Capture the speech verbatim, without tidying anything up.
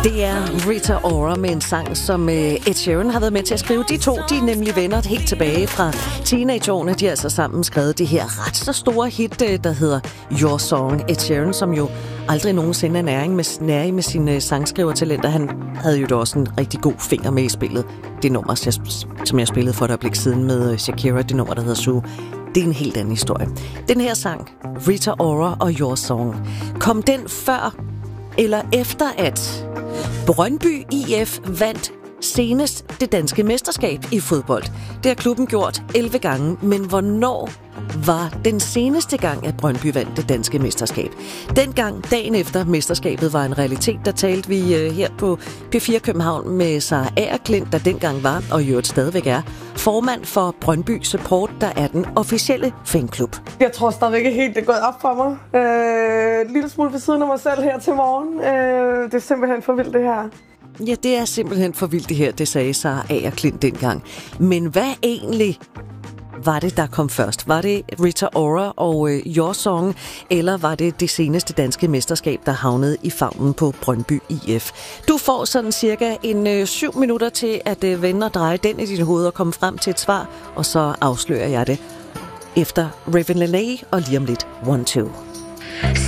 Det er Rita Ora med en sang, som Ed Sheeran har været med til at skrive. De to, de er nemlig venner helt tilbage fra teenageårene. De har altså sammen skrevet det her ret så store hit, der hedder Your Song. Ed Sheeran, som jo aldrig nogensinde er næring med, næring med sine sangskrivertalenter. Han havde jo da også en rigtig god finger med i spillet. Det nummer, som jeg spillede for et øjeblik siden med Shakira, det nummer, der hedder Sue. Det er en helt anden historie. Den her sang, Rita Ora og Your Song, kom den før eller efter at Brøndby I F vandt senest det danske mesterskab i fodbold? Det har klubben gjort elleve gange, men hvornår var den seneste gang, at Brøndby vandt det danske mesterskab? Dengang, dagen efter mesterskabet var en realitet, der talte vi her på P fire København med Sara Agerklint, der dengang var, og i øvrigt stadigvæk er, formand for Brøndby Support, der er den officielle fanklub. Jeg tror stadigvæk ikke helt, det er gået op for mig. Øh, en lille smule ved siden af mig selv her til morgen. Øh, det er simpelthen for vildt, det her. Ja, det er simpelthen for vildt det her, det sagde Sara Agerklint dengang. Men hvad egentlig var det, der kom først? Var det Rita Ora og øh, Your Song, eller var det det seneste danske mesterskab, der havnede i favnen på Brøndby I F? Du får sådan cirka en øh, syv minutter til at øh, vende og dreje den i dit hoved og komme frem til et svar, og så afslører jeg det efter Raven Lenae og lige om lidt One Two.